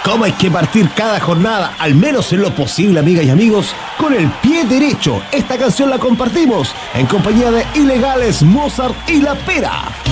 ¿Cómo hay que partir cada jornada, al menos en lo posible, amigas y amigos, con el pie derecho? Esta canción la compartimos en compañía de Ilegales, Mozart y La Pera.